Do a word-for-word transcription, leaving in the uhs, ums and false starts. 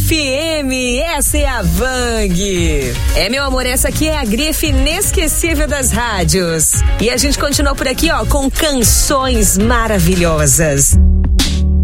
F M, essa é a Vang. É, meu amor, essa aqui é a grife inesquecível das rádios. E a gente continua por aqui, ó, com canções maravilhosas.